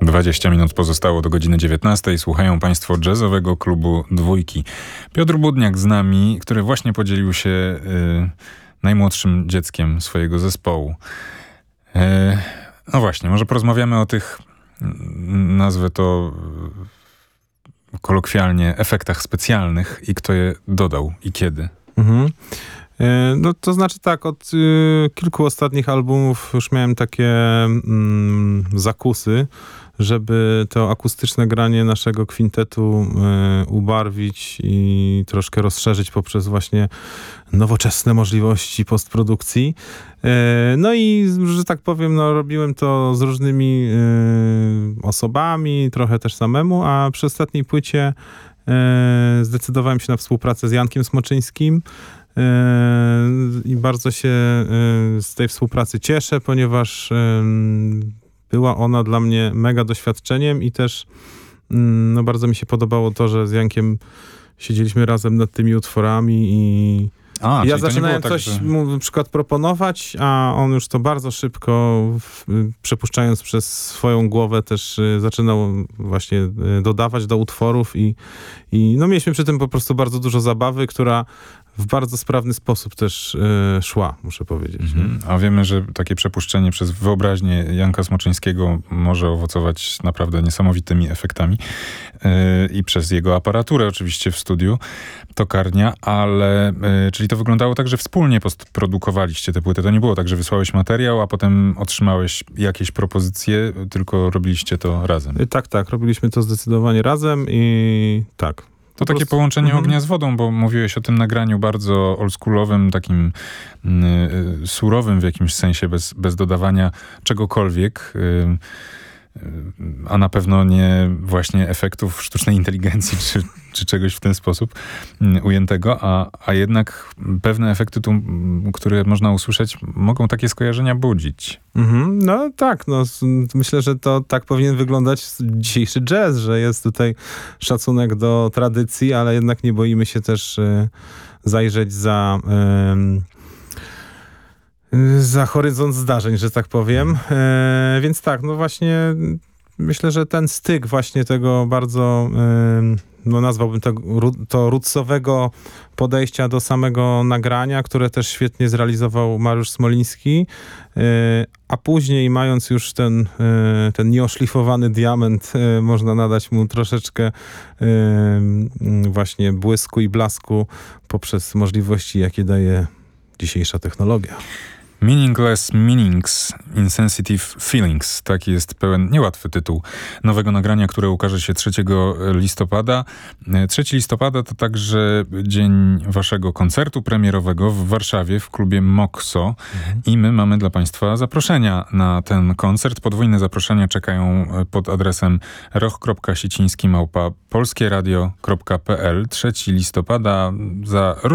20 minut pozostało do godziny 19. Słuchają Państwo jazzowego klubu Dwójki. Piotr Budniak z nami, który właśnie podzielił się najmłodszym dzieckiem swojego zespołu. No właśnie, może porozmawiamy o tych, nazwę to kolokwialnie, efektach specjalnych i kto je dodał i kiedy. No to znaczy tak, od kilku ostatnich albumów już miałem takie zakusy, żeby to akustyczne granie naszego kwintetu ubarwić i troszkę rozszerzyć poprzez właśnie nowoczesne możliwości postprodukcji. No i, że tak powiem, no, robiłem to z różnymi osobami, trochę też samemu, a przy ostatniej płycie zdecydowałem się na współpracę z Jankiem Smoczyńskim. I bardzo się z tej współpracy cieszę, ponieważ była ona dla mnie mega doświadczeniem i też no, bardzo mi się podobało to, że z Jankiem siedzieliśmy razem nad tymi utworami i ja zaczynałem coś mu na przykład proponować, a on już to bardzo szybko, przepuszczając przez swoją głowę, też zaczynał właśnie dodawać do utworów i no mieliśmy przy tym po prostu bardzo dużo zabawy, która w bardzo sprawny sposób też szła, muszę powiedzieć. A wiemy, że takie przepuszczenie przez wyobraźnię Janka Smoczyńskiego może owocować naprawdę niesamowitymi efektami i przez jego aparaturę oczywiście w studiu, tokarnia, ale czyli to wyglądało tak, że wspólnie postprodukowaliście tę płytę. To nie było tak, że wysłałeś materiał, a potem otrzymałeś jakieś propozycje, tylko robiliście to razem. Tak, robiliśmy to zdecydowanie razem i tak. To takie połączenie ognia z wodą, bo mówiłeś o tym nagraniu bardzo oldschoolowym, takim surowym w jakimś sensie, bez dodawania czegokolwiek, a na pewno nie właśnie efektów sztucznej inteligencji czy czegoś w ten sposób ujętego, a jednak pewne efekty, które można usłyszeć, mogą takie skojarzenia budzić. No tak, no myślę, że to tak powinien wyglądać dzisiejszy jazz, że jest tutaj szacunek do tradycji, ale jednak nie boimy się też zajrzeć za horyzont zdarzeń, że tak powiem. Więc tak, no właśnie myślę, że ten styk właśnie tego bardzo, no nazwałbym to rootsowego podejścia do samego nagrania, które też świetnie zrealizował Mariusz Smoliński, a później mając już ten nieoszlifowany diament, można nadać mu troszeczkę właśnie błysku i blasku poprzez możliwości, jakie daje dzisiejsza technologia. Meaningless Meanings, Insensitive Feelings. Taki jest pełen, niełatwy tytuł nowego nagrania, które ukaże się 3 listopada. 3 listopada to także dzień waszego koncertu premierowego w Warszawie w klubie Moxo i my mamy dla państwa zaproszenia na ten koncert. Podwójne zaproszenia czekają pod adresem roch.siciński@polskieradio.pl. 3 listopada za